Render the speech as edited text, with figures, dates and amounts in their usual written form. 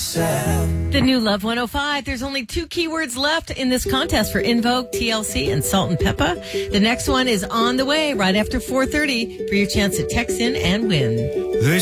The new Love 105. There's only 2 keywords left in this contest for In Vogue, TLC, and Salt and Pepper. The next one is on the way right after 4:30 for your chance to text in and win.